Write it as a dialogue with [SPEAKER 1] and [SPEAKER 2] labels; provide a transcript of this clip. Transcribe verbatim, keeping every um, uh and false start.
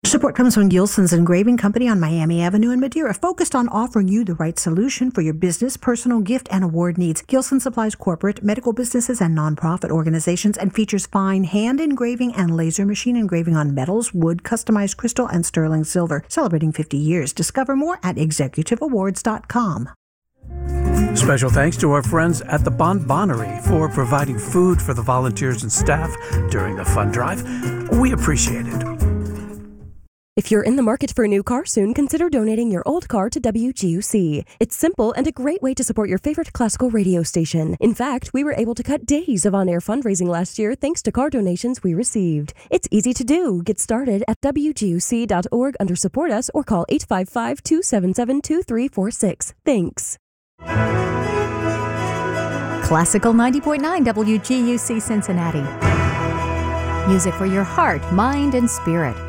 [SPEAKER 1] Support comes from Gilson's Engraving Company on Miami Avenue in Madeira, focused on offering you the right solution for your business, personal, gift, and award needs. Gilson supplies corporate, medical businesses, and nonprofit organizations and features fine hand engraving and laser machine engraving on metals, wood, customized crystal, and sterling silver. Celebrating fifty years. Discover more at executive awards dot com.
[SPEAKER 2] Special thanks to our friends at the Bonbonnery for providing food for the volunteers and staff during the fund drive. We appreciate it.
[SPEAKER 3] If you're in the market for a new car soon, consider donating your old car to W G U C. It's simple and a great way to support your favorite classical radio station. In fact, we were able to cut days of on-air fundraising last year thanks to car donations we received. It's easy to do. Get started at W G U C dot org under Support Us or call eight five five, two seven seven, two three four six. Thanks.
[SPEAKER 4] Classical ninety point nine W G U C Cincinnati. Music for your heart, mind, and spirit.